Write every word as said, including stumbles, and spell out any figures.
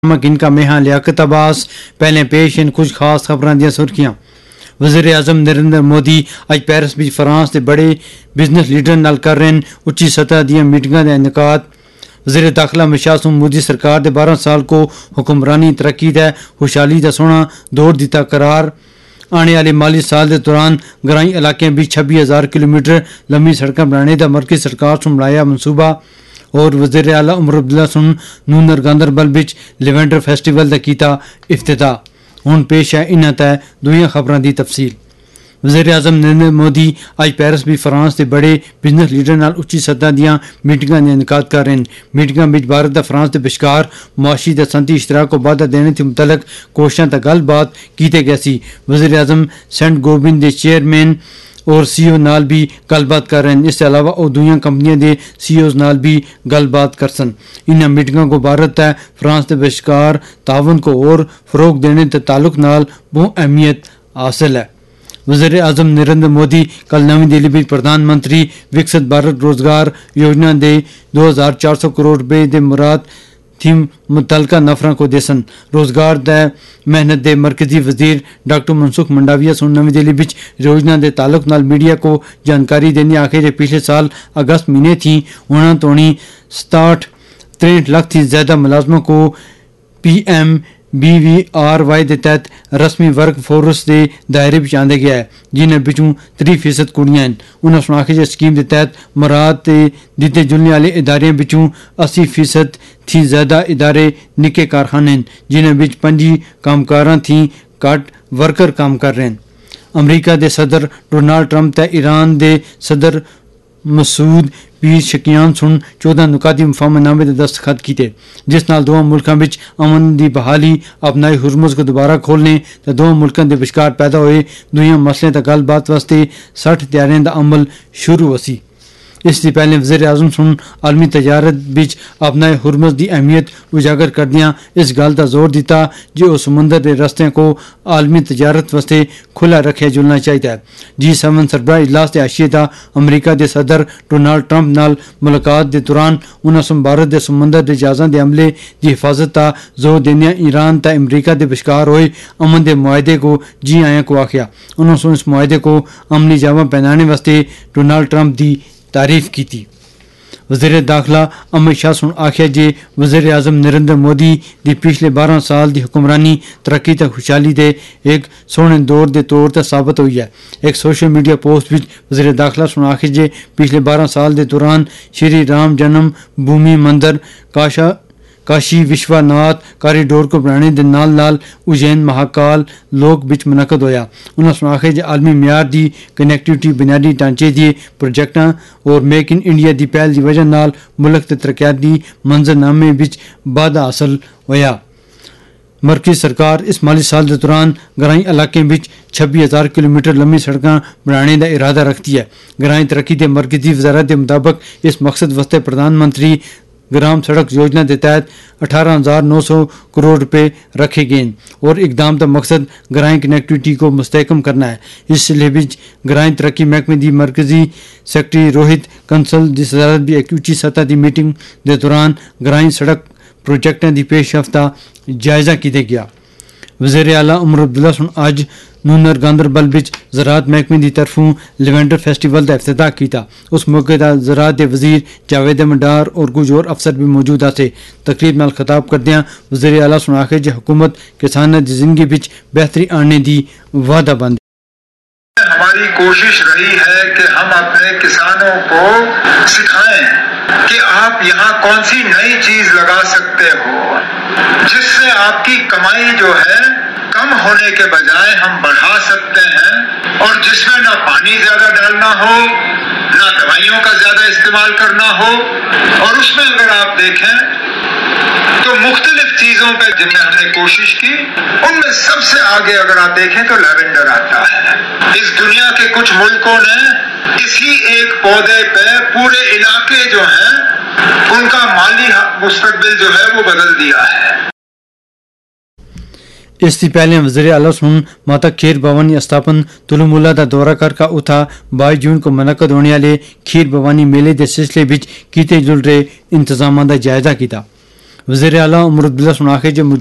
ان کا میہاں لیاقت عباس پہلے پیش ان کچھ خاص خبراں دیا سرخیاں۔ وزیر اعظم نریندر مودی اج پیرس وچ فرانس کے بڑے بزنس لیڈر نال کر رہے اچھی سطح دیا میٹنگاں کا انعقاد۔ وزیر داخلہ امت شاہ سن مودی سرکار دے بارہ سال کو حکمرانی ترقی دے خوشحالی دا سونا دور دیتا قرار۔ آنے والے مالی سال کے دوران گرائی علاقے بھی چھبی ہزار کلو میٹر لمبی سڑکیں بنانے کا مرکزی سرکار سن ملایا منصوبہ۔ اور وزیر اعلیٰ عمر عبداللہ سن نونر گاندربل بچ لیونڈر فیسٹیول کا کیتا افتتاح۔ ہن پیش ہے انہاں تے دوئیاں خبراں دی تفصیل۔ وزیر اعظم نریندر مودی اج پیرس بھی فرانس کے بڑے بزنس لیڈر نال اچھی سطح دیاں میٹنگاں کا انعقاد کر رہے ہیں۔ میٹنگاں وچ بھارت تے فرانس کے بشکار معاشی تے صنعتی اشتراک کو بڑھا دینے کے متعلق کوششاں تے گل بات کیتے گئے سی۔ وزیر اعظم سینٹ گوبند دے چیئرمین اور سی او نال بھی گل بات کر رہے ہیں۔ اس کے علاوہ وہ دویاں کمپنیاں دے سی اوز نال بھی گل بات کر سن۔ انہاں میٹنگاں کو بھارت تے فرانس کے بشکار تعاون کو اور فروغ دینے تے تعلق نال بہت اہمیت حاصل ہے۔ وزیر اعظم نریندر مودی کل نئی دہلی میں پردھان منتری وکست بھارت روزگار یوجنا دے دو ہزار چار سو کروڑ روپے دے مراد تھی متعلقہ نفراں کو دیسن۔ روزگار دے محنت دے مرکزی وزیر ڈاکٹر منسکھ منڈاویہ سن نئی دہلی وچ یوجنا دے تعلق نال میڈیا کو جانکاری دینے آخر کہ پچھلے سال اگست مہینے تھی انہوں تونی ستاٹھ تریٹ لاکھ تھی زیادہ ملازموں کو P M B we are Y کے تحت رسمی ورک فورس کے دائرے میں آندے گیا ہے، جنہیں بچوں تری فیصد کڑیاں ہیں۔ انہوں نے آخر اسکیم کے تحت مراد دیتے جلنے والے ادارے بچوں اسی فیصد تھی زیادہ ادارے نکے کارخانے ہیں، جنہیں بچ پنجی کامکاراں تھی کٹ ورکر کام کر رہے ہیں۔ امریکہ دے صدر ڈونالڈ ٹرمپ تے ایران دے صدر مسعود پیزشکیان سن چودہ نکاتی مفاہمت نامے تے دستخط کیتے، جس نال دونوں ملکاں وچ امن دی بحالی، اپنائی ہرمز کو دوبارہ کھولنے تے دونوں ملکاں دے وچکار پیدا ہوئے دوئیاں مسئلے تے گل بات واسطے سٹھ تیاریاں دا عمل شروع ہوسی۔ اس سے پہلے وزیر اعظم سن عالمی تجارت بچ اپنائی ہرمز دی اہمیت اجاگر کردیاں اس گل کا زور دیتا جو سمندر کے رستے کو عالمی تجارت واسطے کھلا رکھے جلنا چاہیے۔ جی سیون سربراہ اجلاس کے حاشیے تا امریکہ کے صدر ڈونالڈ ٹرمپ نال ملاقات کے دوران انہوں نے بھارت کے سمندر کے جہازاں کے عملے کی حفاظت تا زور دینے ایران تا امریکہ کے بشکار ہوئے امن کے معاہدے کو جی آیا کو آخیا۔ انہوں نے اس معاہدے کو عملی جامہ پہنانے واسطے ڈونالڈ ٹرمپ کی تعریف کی تھی۔ وزیر داخلہ امت شاہ سن آخیا جے وزیر اعظم نریندر مودی دی پچھلے بارہ سال دی حکمرانی ترقی تے خوشحالی دے ایک سونے دور دے طور تے ثابت ہوئی ہے۔ ایک سوشل میڈیا پوسٹ وچ وزیر داخلہ سن آخیا جے پچھلے بارہ سال دے دوران شری رام جنم بھومی مندر کاشا کاشی وشوا ناتھ کاریڈور کو بنانے دے نال نال اجین مہاکال لوک بچ منعقد ہویا۔ انہوں نے آخیا کہ عالمی معیار دی کنیکٹیوٹی بنیادی ڈھانچے دی پروجیکٹاں اور میک ان انڈیا دی پہل دی وجہ نال ملک تے ترقیاتی منظرنامے وچ واਧਾ حاصل ہویا۔ مرکزی سرکار اس مالی سال کے دوران گرائی علاقے وچ چھبی ہزار کلو میٹر لمبی سڑکاں بنانے کا ارادہ رکھتی ہے۔ گرائی ترقی کے مرکزی وزارت کے مطابق اس مقصد واسطے پردھان منتری گرام سڑک یوجنا کے تحت اٹھارہ ہزار نو سو کروڑ روپے رکھے گئے اور اقدام کا مقصد گرائیں کنیکٹیوٹی کو مستحکم کرنا ہے۔ اس سلسلے میں گرائیں ترقی محکمے دی مرکزی سیکرٹری روہت کنسل کی صدارت بھی ایک اچھی سطح کی میٹنگ کے دوران گرائیں سڑک پروجیکٹوں کی پیش رفت کا جائزہ کیا گیا۔ وزیر اعلیٰ عمر عبداللہ سن اج نونر گاندربل بچ زراعت محکمے کی طرفوں لیونڈر فیسٹیول کا افتتاح کیا۔ اس موقع پر زراعت کے وزیر جاوید احمد ڈار اور کچھ اور افسر بھی موجود تھے۔ تقریب نال خطاب کردیاں وزیر اعلیٰ سن آخر کہ حکومت کسانوں کی زندگی بچ بہتری آننے کی وعدہ بند۔ ہماری کوشش رہی ہے کہ ہم اپنے کسانوں کو سکھائیں کہ آپ یہاں کون سی نئی چیز لگا سکتے ہو جس سے آپ کی کمائی جو ہے کم ہونے کے بجائے ہم بڑھا سکتے ہیں، اور جس میں نہ پانی زیادہ ڈالنا ہو نہ دوائیوں کا زیادہ استعمال کرنا ہو۔ اور اس میں اگر آپ دیکھیں تو مختلف چیزوں پہ جن میں ہم نے کوشش کی ان میں سب سے آگے اگر آپ دیکھیں تو لیونڈر آتا ہے۔ اس دنیا کے کچھ ملکوں نے اسی ایک پودے پہ پورے علاقے جو ہیں ان کا مالی مستقبل جو ہے وہ بدل دیا ہے۔ اس سے پہلے وزیر اعلیٰ سن ماتا کھیر بھوانی استھاپن تلومولہ کا دورہ کر کا اتھا بائیس جون کو منعقد ہونے والے کھیر بھوانی میلے کے سلسلے وچ کیتے جل رہے انتظامات کا جائزہ کیتا۔ وزیر اعلیٰ عمر عبداللہ سن آخے جو